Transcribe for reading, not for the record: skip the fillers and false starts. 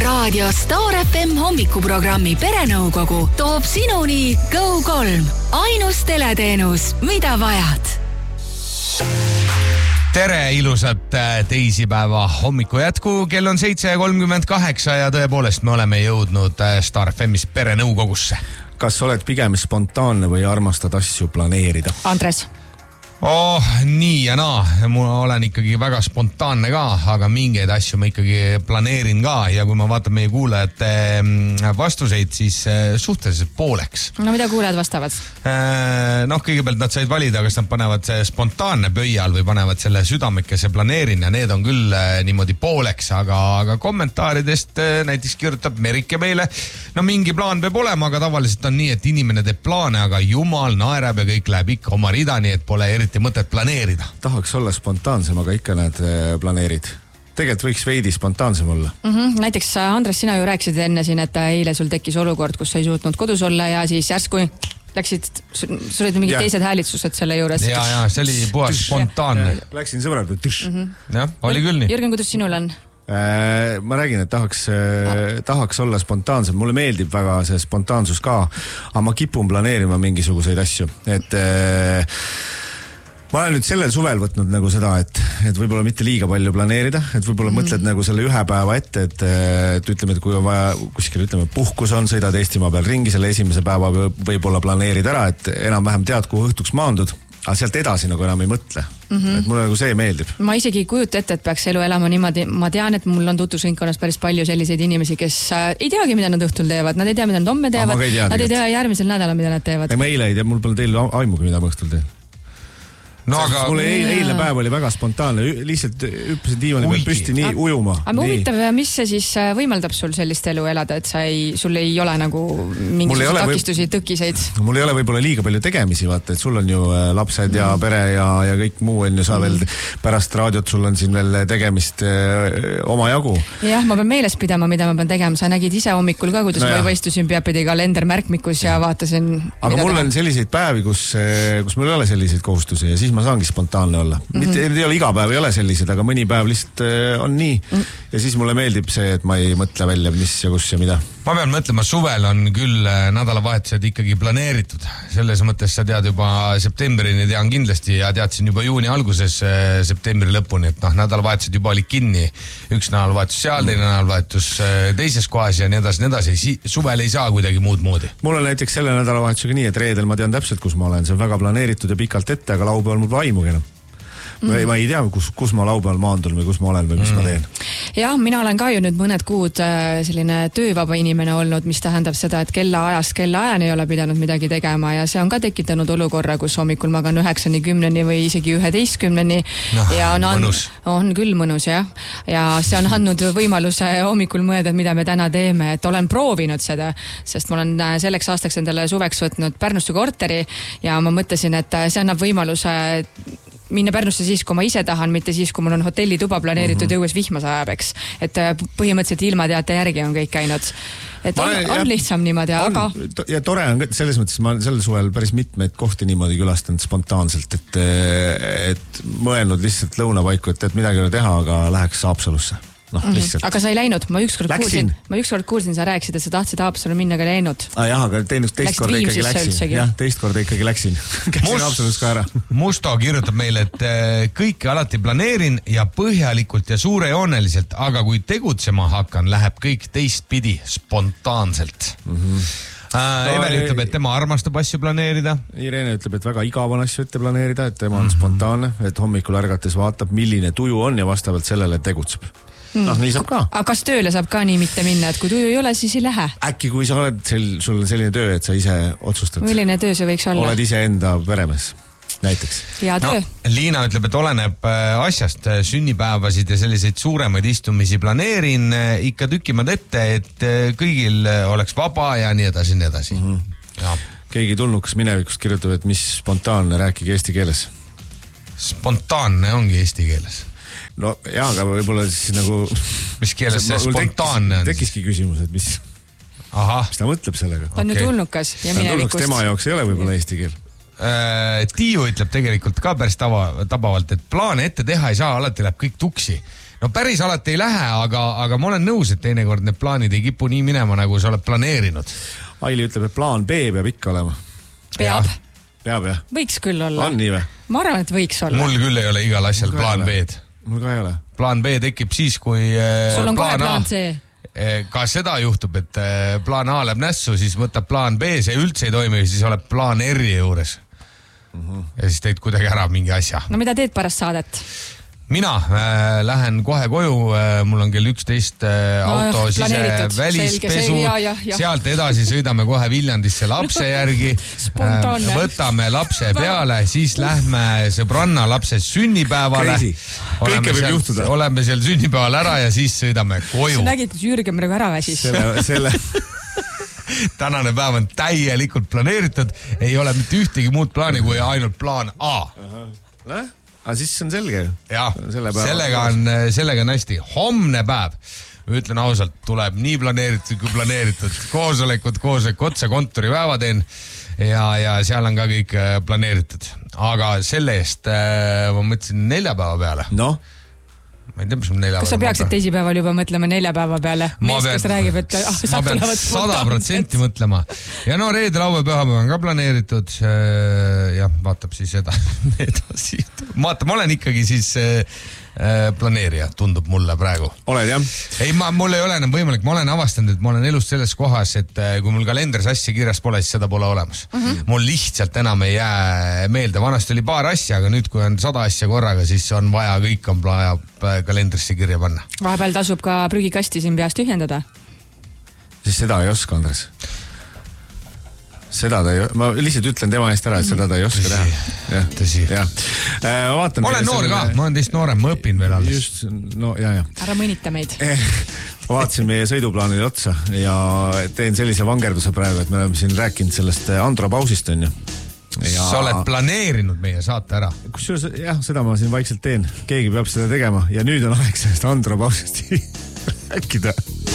Raadio Star FM hommikuprogrammi Perenõukogu toob sinuni Go3. Ainus teleteenus, mida vajad. Tere, ilusat teisipäeva hommiku jätku. Kell on 7:38 ja tõepoolest me oleme jõudnud Star FM'is Perenõukogusse. Kas oled pigem spontaanne või armastad asju planeerida? Andres. Nii ja naa. Ma olen ikkagi väga spontaanne ka, aga mingeid asju ma ikkagi planeerin ka ja kui ma vaatan meie kuulajate vastuseid, siis suhteliselt pooleks. No mida kuulajad vastavad? Kõigepealt nad said valida, kas nad panevad spontaanne pöial või panevad selle südamekese planeerin ja need on küll niimoodi pooleks, aga kommentaaridest näiteks kirjutab Merike meile, mingi plaan peab olema, aga tavaliselt on nii, et inimene teeb plaane, aga jumal naerab ja kõik läheb ikka oma rida, nii et pole eriti mõtet planeerida. Tahaks olla spontaansem, aga ikka need planeerid. Tegelikult võiks veidi spontaansem olla. Näiteks Andres, sina ju rääkisid enne siin, et eile sul tekkis olukord, kus sa ei suutnud kodus olla ja siis järsku läksid, sul olid mingid teised häälitsused selle juures. Ja, see oli puhas spontaanne. Läksin sõbrad või tüš. Jah, oli küll nii. Jürgen, kuidas sinul on? Ma räägin, et tahaks olla spontaansem. Mulle meeldib väga see spontaansus ka, aga ma kipun planeerima mingisuguseid asju. Ma olen nüüd sellel suvel võtnud nagu seda, et võib-olla mitte liiga palju planeerida, et võib-olla mõtled nagu selle ühe päeva ette, et ütleme, et kui on vaja kuskil, puhkus on, sõidad Eestimaa peal ringi, selle esimese päeva võib-olla planeerid ära, et enam-vähem tead, kuhu õhtuks maandud, aga sealt edasi nagu enam ei mõtle. Et mulle nagu see meeldib. Ma isegi ei kujuta ette, et peaks elu elama niimoodi. Ma tean, et mul on tutvusringkonnas päris palju selliseid inimesi, kes ei teagi, mida nad õhtul teevad. Nad ei tea, mida nad homme teevad. Nad ei tea järgmisel nädalal, mida nad teevad. Ma eile ei tea, mul pole teil aimugi, mida ma õhtul teen. Mulle eilne päev oli väga spontaanne, lihtsalt hüppasin diivani peal püsti nii ujuma. Aga huvitav, mis see siis võimaldab sul sellist elu elada, et sul ei ole nagu mingisugust takistusi, tõkiseid? Mul ei ole võib-olla liiga palju tegemisi, vaata, et sul on ju lapsed ja pere ja kõik muu on ju, sa veel pärast raadiot sul on siin veel tegemist oma jagu. Jah, ma pean meeles pidama, mida ma pean tegema. Sa nägid ise hommikul ka, kuidas ma juba istusin peapidi kalender märkmikus ja vaatasin. Aga mul on selliseid päevi, kus mul ei ole selliseid kohustusi ja siis ma saangi spontaanne olla. Mitte ei ole iga päev, ei ole sellised, aga mõni päev lihtsalt on nii. Ja siis mulle meeldib see, et ma ei mõtle välja, mis ja kus ja mida. Ma pean mõtlema, suvel on küll nädalavahetused ikkagi planeeritud. Selles mõttes sa tead juba septembrini tean kindlasti ja teadsin juba juuni alguses septembri lõpuni, et nädalavahetused juba oli kinni. Üks nädalavahetus seal, teine nädalavahetus teises kohas ja nii edasi. Suvel ei saa kuidagi muud moodi. Mul on näiteks selle nädalavahetusega nii, et reedel ma tean täpselt, kus ma olen. See on väga planeeritud ja pikalt ette, aga laupäeval mul aimugi enam. Ma ei tea, kus ma laupäeval maandun või kus ma olen või mis ma teen. Jah, mina olen ka ju nüüd mõned kuud selline töövaba inimene olnud, mis tähendab seda, et kellaajast kellaajani ei ole pidanud midagi tegema ja see on ka tekitanud olukorra, kus hommikul magan 9-10 või isegi 11. Ja on küll mõnus, jah. Ja see on andnud võimaluse hommikul mõelda, mida me täna teeme, et olen proovinud seda, sest ma olen selleks aastaks endale suveks võtnud Pärnusse korteri ja ma mõtlesin, et see annab võimaluse minna Pärnusse siis, kui ma ise tahan, mitte siis, kui mul on hotellituba planeeritud õues vihma sajab, eks. Et põhimõtteliselt ilmateate järgi on kõik käinud. Et on lihtsam niimoodi, aga... Ja tore on selles mõttes, ma sel suvel päris mitmeid kohti niimoodi külastanud spontaanselt, et mõelnud lihtsalt lõunapaiku, et midagi ei ole teha, aga läheks Haapsalusse. Aga sa ei läinud, ma ükskord kuulsin, sa rääkisid, et sa tahtsid Haapsalu minna, aga ei läinud. Jah, aga teist korda ikkagi läksin. Jah, teist korda ikkagi läksin. Käksin Haapsalus ka ära. Musto kirjutab meile, et kõike alati planeerin ja põhjalikult ja suurejooneliselt, aga kui tegutsema hakkan, läheb kõik teistpidi spontaanselt. Eveli ütleb, et tema armastab asju planeerida. Irene ütleb, et väga igav on asju ette planeerida, et tema on spontaanne, et hommikul ärgates vaatab, milline tuju on ja vastavalt sellele tegutseb. Nii saab ka. Aga kas tööle saab ka nii mitte minna, et kui tuju ei ole, siis ei lähe? Äkki kui sa oled, sul on selline töö, et sa ise otsustad. Milline töö see võiks olla? Oled ise enda peremees, näiteks. Hea töö. Liina ütleb, et oleneb asjast, sünnipäevasid ja selliseid suuremaid istumisi planeerin ikka tükimad ette, et kõigil oleks vaba ja nii edasi. Keegi tulnukas minevikust kirjutab, et mis spontaanne, rääkige eesti keeles. Spontaanne ongi eesti keeles. No jah, aga võib-olla siis nagu... Mis keeles see spontaanne on? Tekiski küsimus, et mis ta mõtleb sellega. Ta on ju tulnukas ja minevikust. Tema jaoks ei ole võib-olla eesti keel. Tiiu ütleb tegelikult ka päris tabavalt, et plaane ette teha ei saa, alati läheb kõik tuksi. no päris alati ei lähe, aga ma olen nõus, et teinekord need plaanid ei kipu nii minema, nagu sa oled planeerinud. Aili ütleb, et plaan B peab ikka olema. Peab jah? Võiks küll olla. On nii või? Ma arvan, et võiks olla. Mul küll ei ole igal asjal plaan B-d. Mul ka ei ole. Plaan B tekib siis, kui sul on kohe plaan C. Ka seda juhtub, et plaan A läheb nässu, siis võtab plaan B, see üldse ei toimi, siis oled plaan R juures. Ja siis teed kuidagi ära mingi asja. No mida teed pärast saadet? Mina lähen kohe koju, mul on kell 11 auto välispesu, sealt edasi sõidame kohe Viljandisse lapse järgi, võtame lapse peale, siis lähme sõbranna lapse sünnipäevale. Kõike võib juhtuda. Oleme seal sünnipäeval ära ja siis sõidame koju. Sa nägid, et Jürgen praegu ära väsis. Tänane päev on täielikult planeeritud, ei ole mitte ühtegi muud plaani kui ainult plaan A. Aga siis on selge ju. Jah, sellega on hästi. Homne päev, ütlen ausalt, tuleb nii planeeritud kui planeeritud. Koosolekud otse kontoripäeva teen ja seal on ka kõik planeeritud. Aga selle eest ma mõtlesin 4 päeva peale. No? Ma ei tea, mis on 4 päeva. Kas sa peaksid teisipäeval juba mõtlema 4 päeva peale? Ma pean 100% mõtlema. Ja no reede, laupäev, pühapäev on ka planeeritud. Jah, vaatab siis edasi. Ma olen ikkagi siis planeerija, tundub mulle praegu. Oled jah? Ei, mul ei ole enam võimalik. Ma olen avastanud, et ma olen elus selles kohas, et kui mul kalender sassi kirjas pole, siis seda pole olemas. Mul lihtsalt enam ei jää meelde. Vanasti oli paar asja, aga nüüd, kui on 100 asja korraga, siis on vaja, kõik on vaja kalendrisse kirja panna. Vahepeal tasub ka prügikasti siin peast ühendada. Siis seda ei oska, Andres. Seda ta ei... Ma lihtsalt ütlen tema eest ära, et seda ta ei oska teha. Tõsi. Ma olen noor ka, ma olen teist noorem, ma õpin veel alles. Just, no ja. Ära mõnita meid. Vaatasin meie sõiduplaanile otsa ja teen sellise vangerduse praegu, et me oleme siin rääkinud sellest Andro pausist, on ju. Sa oled planeerinud meie saate ära. Kusjuures, jah, seda ma siin vaikselt teen. Keegi peab seda tegema ja nüüd on aeg sellest Andro pausist rääkida.